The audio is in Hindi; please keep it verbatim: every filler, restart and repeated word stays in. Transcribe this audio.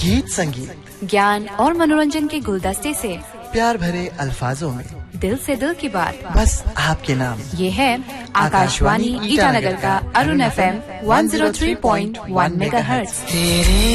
गीत संगीत, ज्ञान और मनोरंजन के गुलदस्ते से प्यार भरे अल्फाजों में दिल से दिल की बात, बस आपके नाम। ये है आकाशवाणी ईटानगर का Arun F M one zero three point one megahertz.